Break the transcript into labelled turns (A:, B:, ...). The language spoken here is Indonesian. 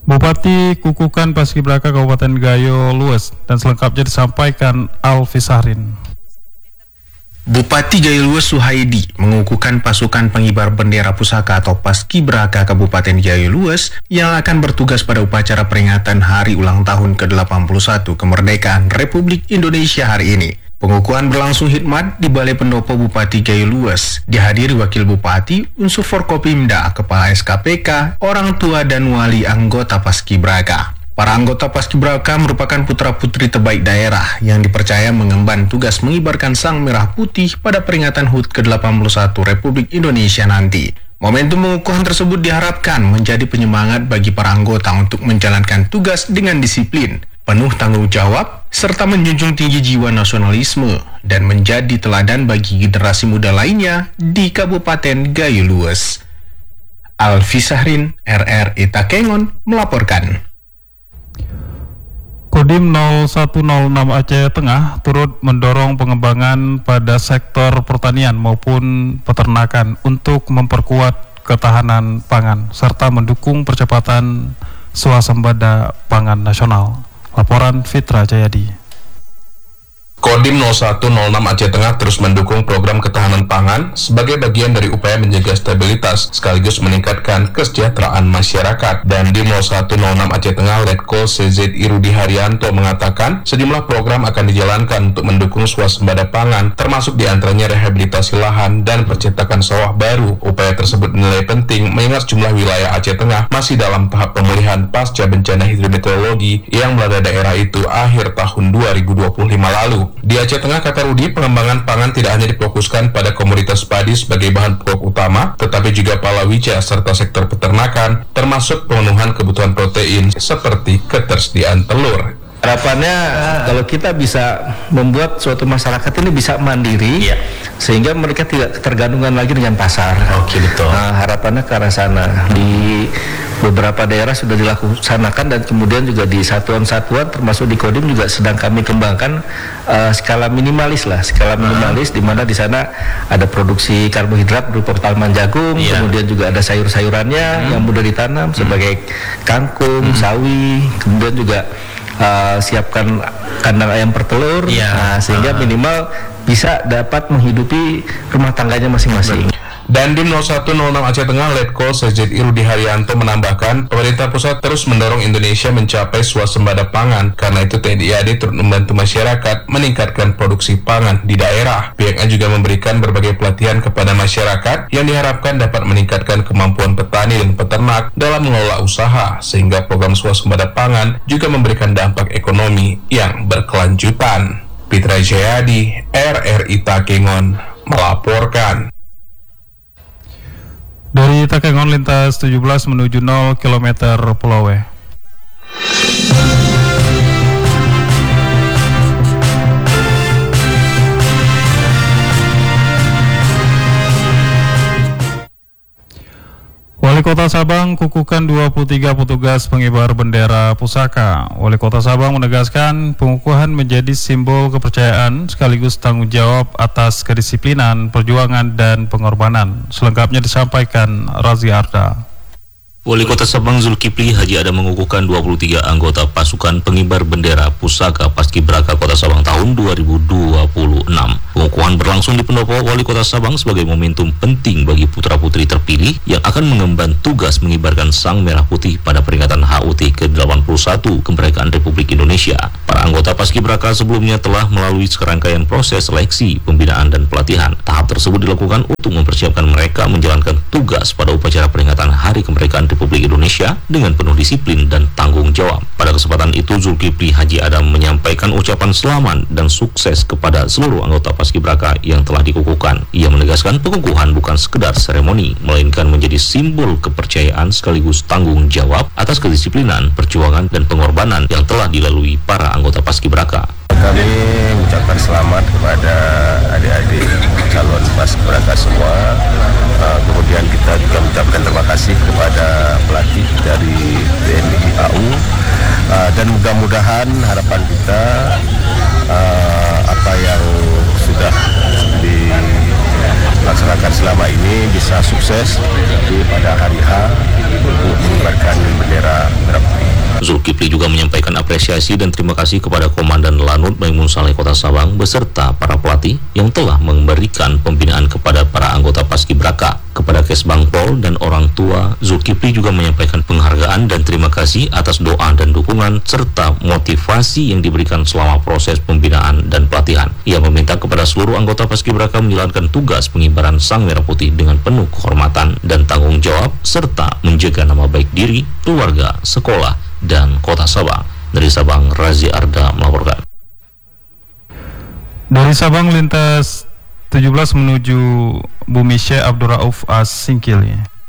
A: Bupati Kukukan Paskibraka Kabupaten Gayo Lues, dan selengkapnya disampaikan Alfi Sahrin.
B: Bupati Gayo Lues Suhaidi mengukuhkan pasukan pengibar bendera pusaka atau Paskibraka Kabupaten Gayo Lues yang akan bertugas pada upacara peringatan Hari Ulang Tahun ke-81 Kemerdekaan Republik Indonesia hari ini. Pengukuhan berlangsung hikmat di Balai Pendopo Bupati Gayo Lues. Dihadiri Wakil Bupati, unsur Forkopimda, Kepala SKPK, orang tua dan wali anggota Paskibraka. Para anggota Paskibraka merupakan putra-putri terbaik daerah yang dipercaya mengemban tugas mengibarkan sang merah putih pada peringatan HUT ke-81 Republik Indonesia nanti. Momentum pengukuhan tersebut diharapkan menjadi penyemangat bagi para anggota untuk menjalankan tugas dengan disiplin, penuh tanggung jawab, serta menjunjung tinggi jiwa nasionalisme dan menjadi teladan bagi generasi muda lainnya di Kabupaten Gayo Lues. Alfi Sahrin, RRI Takengon, melaporkan.
A: Kodim 0106 Aceh Tengah turut mendorong pengembangan pada sektor pertanian maupun peternakan untuk memperkuat ketahanan pangan serta mendukung percepatan swasembada pangan nasional. Laporan Fitra Jayadi.
C: Kodim 0106 Aceh Tengah terus mendukung program ketahanan pangan sebagai bagian dari upaya menjaga stabilitas sekaligus meningkatkan kesejahteraan masyarakat. Dan di 0106 Aceh Tengah, Letkol CZ Irudi Haryanto mengatakan sejumlah program akan dijalankan untuk mendukung swasembada pangan, termasuk diantaranya rehabilitasi lahan dan percetakan sawah baru. Upaya tersebut dinilai penting mengingat sejumlah wilayah Aceh Tengah masih dalam tahap pemulihan pasca bencana hidrometeorologi yang melanda daerah itu akhir tahun 2025 lalu. Di Aceh Tengah, kata Rudi, pengembangan pangan tidak hanya difokuskan pada komoditas padi sebagai bahan pokok utama, tetapi juga palawija serta sektor peternakan, termasuk pemenuhan kebutuhan protein seperti ketersediaan telur.
D: Harapannya kalau kita bisa membuat suatu masyarakat ini bisa mandiri, sehingga mereka tidak ketergantungan lagi dengan pasar.
B: Oke, betul.
D: Nah, harapannya ke arah sana. Di beberapa daerah sudah dilaksanakan dan kemudian juga di satuan-satuan termasuk di Kodim juga sedang kami kembangkan skala minimalis, di mana di sana ada produksi karbohidrat berupa tanaman jagung, kemudian juga ada sayur-sayurannya yang mudah ditanam sebagai kangkung, sawi, kemudian juga siapkan kandang ayam pertelur, sehingga minimal bisa dapat menghidupi rumah tangganya masing-masing.
C: Dan di 0106 Aceh Tengah, Letkol CZ Irudi Haryanto menambahkan, pemerintah pusat terus mendorong Indonesia mencapai swasembada pangan. Karena itu TNI AD turut membantu masyarakat meningkatkan produksi pangan di daerah. Pihaknya juga memberikan berbagai pelatihan kepada masyarakat yang diharapkan dapat meningkatkan kemampuan petani dan peternak dalam mengelola usaha, sehingga program swasembada pangan juga memberikan dampak ekonomi yang berkelanjutan. Fitra Jayadi, RRI Takengon, melaporkan.
A: Dari Takengon lintas 17 menuju 0 km Pulau W. Wali Kota Sabang kukuhkan 23 petugas pengibar bendera pusaka. Wali Kota Sabang menegaskan pengukuhan menjadi simbol kepercayaan sekaligus tanggung jawab atas kedisiplinan, perjuangan, dan pengorbanan. Selengkapnya disampaikan Razi Arda.
E: Wali Kota Sabang Zulkifli Haji Adam mengukuhkan 23 anggota pasukan pengibar bendera pusaka Paskibraka Kota Sabang tahun 2026. Pengukuhan berlangsung di Pendopo Wali Kota Sabang sebagai momentum penting bagi putra-putri terpilih yang akan mengemban tugas mengibarkan sang merah putih pada peringatan HUT ke-81 Kemerdekaan Republik Indonesia. Para anggota Paskibraka sebelumnya telah melalui serangkaian proses seleksi, pembinaan, dan pelatihan. Tahap tersebut dilakukan untuk mempersiapkan mereka menjalankan tugas pada upacara peringatan Hari Kemerdekaan Republik Indonesia dengan penuh disiplin dan tanggung jawab. Pada kesempatan itu, Zulkifli Haji Adam menyampaikan ucapan selamat dan sukses kepada seluruh anggota Paskibraka yang telah dikukuhkan. Ia menegaskan pengukuhan bukan sekedar seremoni, melainkan menjadi simbol kepercayaan sekaligus tanggung jawab atas kedisiplinan, perjuangan, dan pengorbanan yang telah dilalui para anggota Paskibraka.
D: Kami mengucapkan selamat kepada adik-adik calon Paskibraka semua. Kemudian kita juga mengucapkan terima kasih kepada pelatih dari TNI AU, dan mudah-mudahan harapan kita apa yang sudah dilaksanakan selama ini bisa sukses pada hari H untuk mengibarkan bendera merah putih.
E: Zulkifli juga menyampaikan apresiasi dan terima kasih kepada Komandan Lanut Maimun Saleh Kota Sabang beserta para pelatih yang telah memberikan pembinaan kepada para anggota Paskibraka. Kepada Kesbangpol dan orang tua, Zulkifli juga menyampaikan penghargaan dan terima kasih atas doa dan dukungan serta motivasi yang diberikan selama proses pembinaan dan pelatihan. Ia meminta kepada seluruh anggota Paskibraka menjalankan tugas pengibaran Sang Merah Putih dengan penuh kehormatan dan tanggung jawab serta menjaga nama baik diri, keluarga, sekolah, dan Kota Sabang. Dari Sabang, Razi Arda melaporkan.
A: Dari Sabang lintas 17 menuju Bumi Syekh Abdul Rauf As Singkil.